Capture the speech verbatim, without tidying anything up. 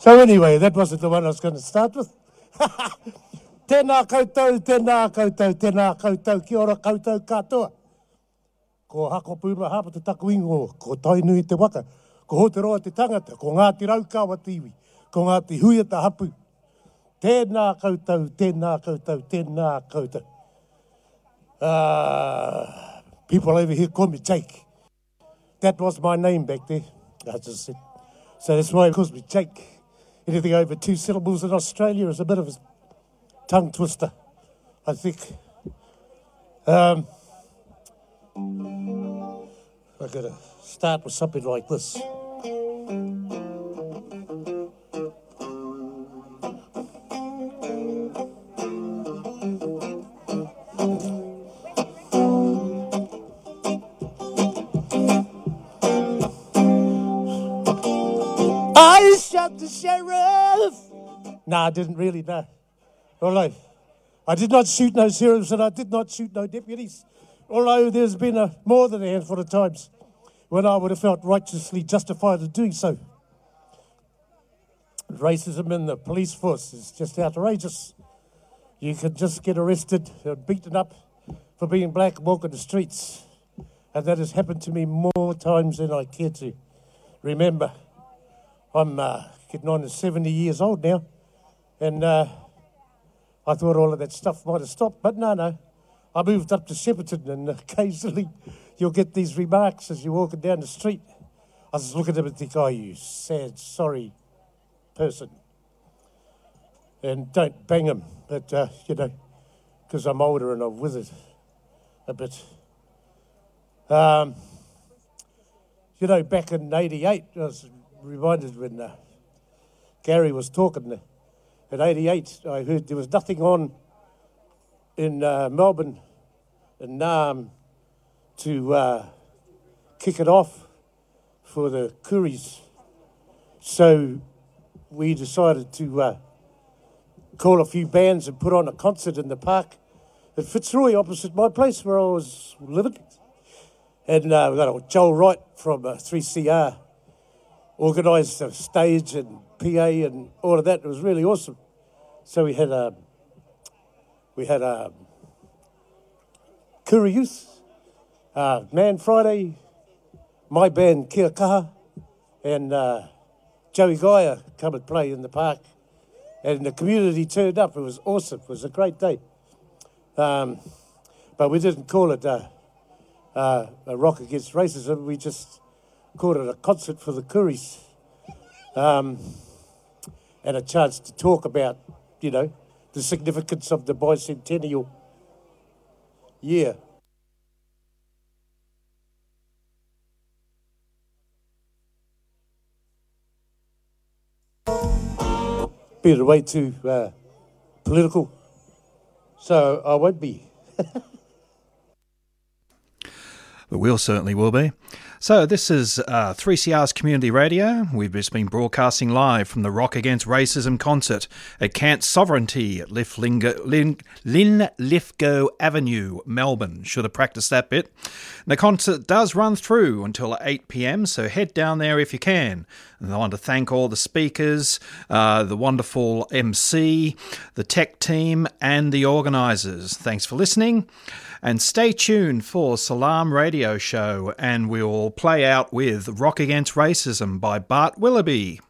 So anyway, that wasn't the one I was going to start with. Tēnā koutou, tēnā koutou, tēnā koutou, kia ora koutou katoa. Ko hako pūra hapa te taku ingo, ko tainui te waka, ko hoteroa te tangata, ko Ngāti Raukawa tiwi, ko Ngāti Huiata hapu. Tēnā koutou, tēnā koutou, tēnā koutou. Uh, people over here call me Jake. That was my name back there. I just said. So that's why it calls me Jake. Anything over two syllables in Australia is a bit of a tongue twister, I think. Um, I've got to start with something like this. I shot the sheriff. No, I didn't really, no. Although, I did not shoot no sheriffs and I did not shoot no deputies. Although there's been a, more than a handful of times when I would have felt righteously justified in doing so. Racism in the police force is just outrageous. You can just get arrested and beaten up for being black and walking the streets. And that has happened to me more times than I care to remember. I'm uh, getting on to seventy years old now, and uh, I thought all of that stuff might have stopped, but no, no. I moved up to Shepparton, and occasionally you'll get these remarks as you're walking down the street. I just look at them and think, oh, you sad, sorry person. And don't bang them, but, uh, you know, because I'm older and I'm withered a bit. Um, you know, back in eighty-eight, I was reminded when uh, Gary was talking. In eighty-eight, I heard there was nothing on in uh, Melbourne and Naarm to uh, kick it off for the Kuris. So we decided to uh, call a few bands and put on a concert in the park at Fitzroy opposite my place where I was living. And uh, we got Joel Wright from uh, three C R organised a stage and P A and all of that. It was really awesome. So we had a we had a Kura Youth, uh, Man Friday, my band Kia Kaha, and uh, Joey Gaia come and play in the park. And the community turned up. It was awesome. It was a great day. Um, but we didn't call it uh, uh, a rock against racism. We just called it a concert for the Kuris. Um, and a chance to talk about, you know, the significance of the bicentennial year. Bit way too uh, political, so I won't be. But we'll certainly will be. So this is uh, three C R's Community Radio. We've just been broadcasting live from the Rock Against Racism concert at Kant Sovereignty at Linlithgow, Lin, Linlithgow Avenue, Melbourne. Should have practiced that bit. And the concert does run through until eight p.m, so head down there if you can. And I want to thank all the speakers, uh, the wonderful M C, the tech team, and the organisers. Thanks for listening. And stay tuned for Salam Radio Show, and we'll play out with Rock Against Racism by Bart Willoughby.